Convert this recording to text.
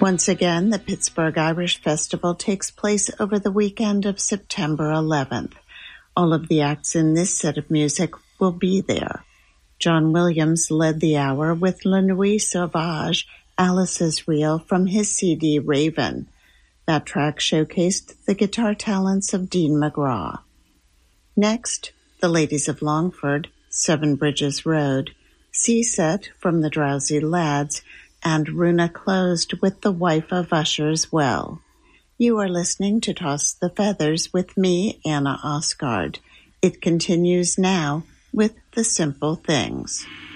Once again, the Pittsburgh Irish Festival takes place over the weekend of September 11th. All of the acts in this set of music will be there. John Williams led the hour with La Nuit Sauvage, Alice's Reel from his CD Raven. That track showcased the guitar talents of Dean McGraw. Next, the Ladies of Longford, Seven Bridges Road, Sea-Set from the Drowsy Lads, and Runa closed with The Wife of Usher's Well. You are listening to Toss the Feathers with me, Anna Osgard. It continues now with The Simple Things.